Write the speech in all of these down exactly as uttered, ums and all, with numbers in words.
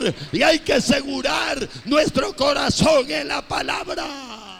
Señor, y hay que asegurar nuestro corazón en la palabra.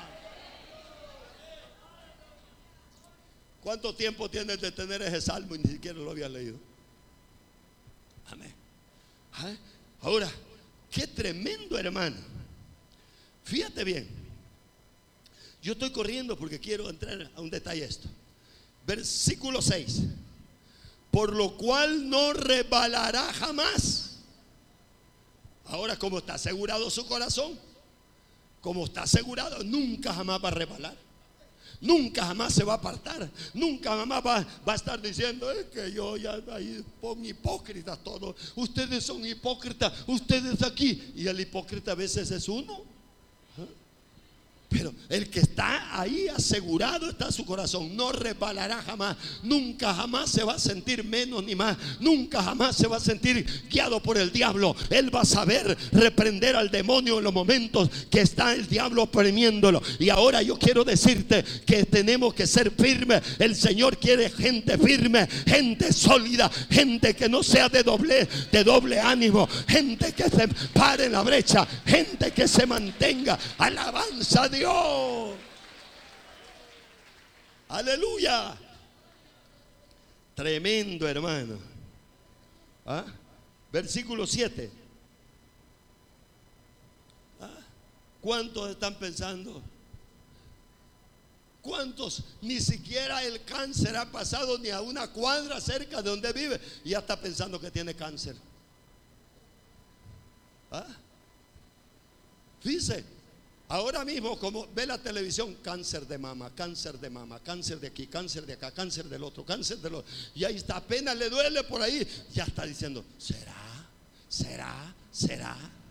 ¿Cuánto tiempo tienes de tener ese salmo y ni siquiera lo había leído? Amén. ¿Ah? Ahora, qué tremendo, hermano. Fíjate bien. Yo estoy corriendo porque quiero entrar a un detalle esto. Versículo seis. Por lo cual no resbalará jamás. Ahora, como está asegurado su corazón, como está asegurado, nunca jamás va a resbalar. Nunca jamás se va a apartar. Nunca jamás va, va a estar diciendo: es que yo ya ahí pongo hipócritas todos. Ustedes son hipócritas, ustedes aquí. Y el hipócrita a veces es uno. ¿Ah? Pero el que está ahí asegurado está su corazón. No resbalará jamás. Nunca jamás se va a sentir menos ni más. Nunca jamás se va a sentir guiado por el diablo. Él va a saber reprender al demonio en los momentos que está el diablo oprimiéndolo. Y ahora yo quiero decirte que tenemos que ser firmes. El Señor quiere gente firme, gente sólida, gente que no sea de doble, de doble ánimo, gente que se pare en la brecha, gente que se mantenga. Alabanza a Dios. Aleluya. Tremendo, hermano. ¿Ah? Versículo siete. ¿Ah? ¿Cuántos están pensando? ¿Cuántos ni siquiera el cáncer ha pasado ni a una cuadra cerca de donde vive y ya está pensando que tiene cáncer? ¿Ah? Dice, ahora mismo, como ve la televisión, cáncer de mama, cáncer de mama, cáncer de aquí, cáncer de acá, cáncer del otro, cáncer del otro. Y ahí está, apenas le duele por ahí, ya está diciendo: ¿será? ¿Será? ¿Será?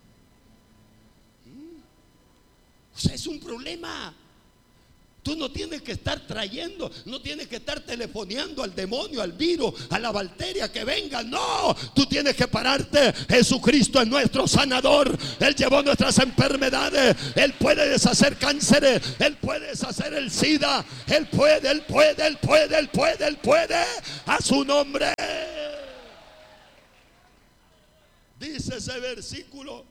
¿Mm? O sea, es un problema. Tú no tienes que estar trayendo, no tienes que estar telefoneando al demonio, al virus, a la bacteria que venga. No, tú tienes que pararte. Jesucristo es nuestro sanador. Él llevó nuestras enfermedades. Él puede deshacer cánceres. Él puede deshacer el SIDA. Él puede, Él puede, Él puede, Él puede, Él puede. A su nombre. Dice ese versículo.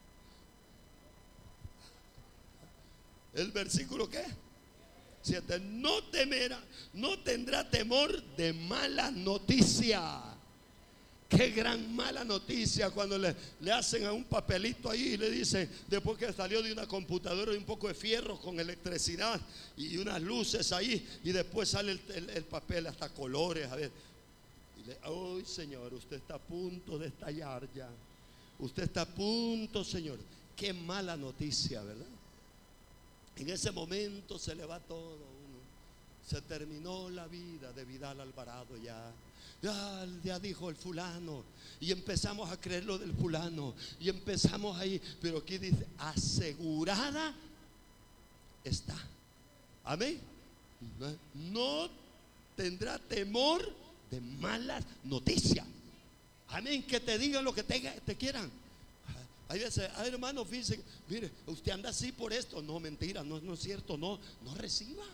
¿El versículo qué? Siete. No temerá, no tendrá temor de mala noticia. Qué gran mala noticia cuando le, le hacen a un papelito ahí y le dicen, después que salió de una computadora y un poco de fierro con electricidad y unas luces ahí, y después sale el, el, el papel hasta colores, a ver. Y le, ¡ay, Señor! Usted está a punto de estallar ya. Usted está a punto, Señor. Qué mala noticia, ¿verdad? En ese momento se le va todo a uno. Se terminó la vida de Vidal Alvarado ya. Ya, ya dijo el fulano. Y empezamos a creer lo del fulano. Y empezamos ahí. Pero aquí dice, asegurada está. Amén. No tendrá temor de malas noticias. Amén. Que te digan lo que te, te quieran. Hay veces, ay, hermano, fíjese, mire, usted anda así por esto. No, mentira, no, no es cierto, no, no reciba.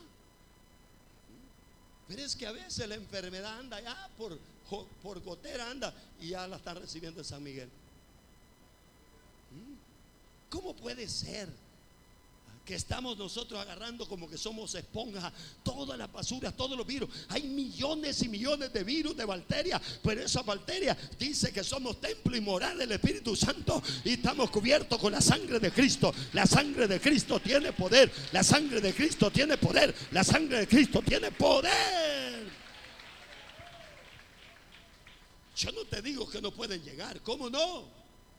Pero es que a veces la enfermedad anda ya por, por gotera anda y ya la está recibiendo en San Miguel. ¿Cómo puede ser que estamos nosotros agarrando como que somos esponja todas las basuras, todos los virus? Hay millones y millones de virus, de bacterias, pero esa bacteria dice que somos templo y morada del Espíritu Santo y estamos cubiertos con la sangre de Cristo. La sangre de Cristo tiene poder. La sangre de Cristo tiene poder. La sangre de Cristo tiene poder. Yo no te digo que no pueden llegar, ¿cómo no?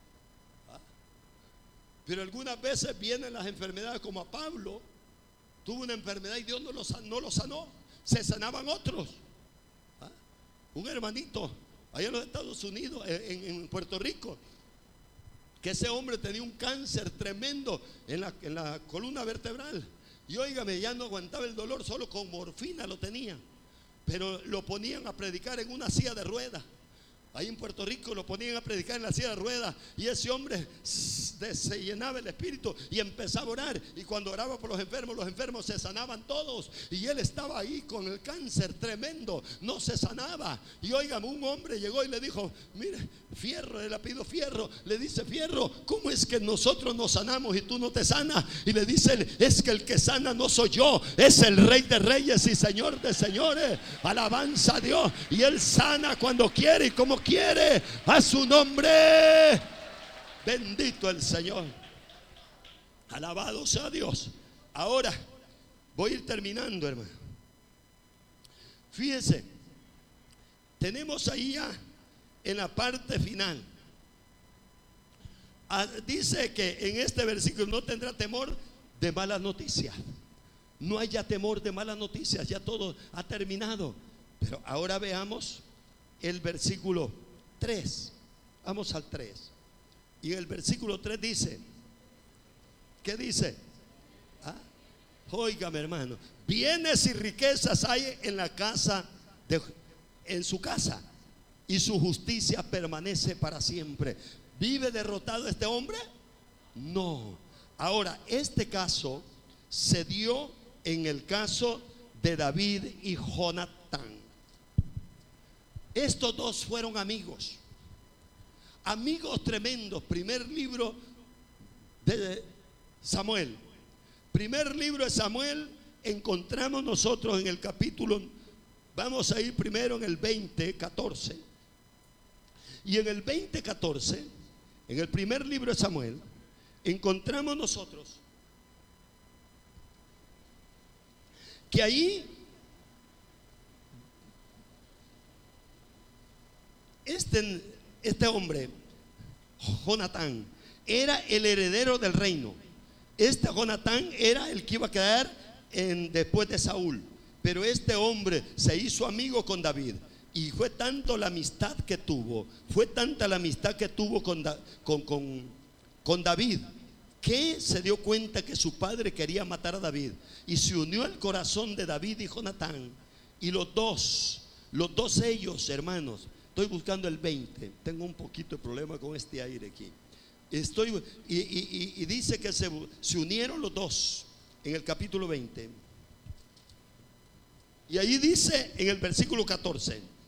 Pero algunas veces vienen las enfermedades, como a Pablo. Tuvo una enfermedad y Dios no lo, no lo sanó. Se sanaban otros. ¿Ah? Un hermanito allá en los Estados Unidos, en, en Puerto Rico, que ese hombre tenía un cáncer tremendo en la, en la columna vertebral. Y óigame, ya no aguantaba el dolor, solo con morfina lo tenía. Pero lo ponían a predicar en una silla de ruedas. ahí en Puerto Rico lo ponían a predicar en la silla de ruedas, y ese hombre se llenaba el espíritu y empezaba a orar, y cuando oraba por los enfermos, los enfermos se sanaban todos, y él estaba ahí con el cáncer tremendo, no se sanaba. Y oigan, un hombre llegó y le dijo: mire, Fierro, le pido Fierro, le dice: Fierro, ¿cómo es que nosotros nos sanamos y tú no te sanas? Y le dice él: es que el que sana no soy yo, es el Rey de Reyes y Señor de Señores. Alabanza a Dios. Y él sana cuando quiere y como quiere, a su nombre. Bendito el Señor. Alabado sea Dios. Ahora voy a ir terminando, hermano. Fíjense, tenemos ahí ya en la parte final, ah, dice que en este versículo: no tendrá temor de malas noticias. No haya temor de malas noticias, ya todo ha terminado. Pero ahora veamos el versículo tres. Vamos al tres. Y el versículo tres dice, ¿qué dice? ¿Ah? Óigame, hermano: bienes y riquezas hay en la casa de, en su casa, y su justicia permanece para siempre. ¿Vive derrotado este hombre? No. Ahora, este caso se dio en el caso de David y Jonatán. Estos dos fueron amigos, amigos tremendos. Primer libro de Samuel, primer libro de Samuel, encontramos nosotros en el capítulo, vamos a ir primero en el veinte, catorce. Y en el veinte, catorce, en el primer libro de Samuel, encontramos nosotros que ahí este, este hombre, Jonatán, era el heredero del reino. Este Jonatán era el que iba a quedar en, después de Saúl. Pero este hombre se hizo amigo con David. Y fue tanto la amistad que tuvo, fue tanta la amistad que tuvo con, con, con, con David, que se dio cuenta que su padre quería matar a David, y se unió al corazón de David y Jonatán. Y los dos, los dos ellos, hermanos, estoy buscando el veinte, tengo un poquito de problema con este aire aquí. Estoy, y, y, y dice que se, se unieron los dos en el capítulo veinte. Y ahí dice en el versículo catorce: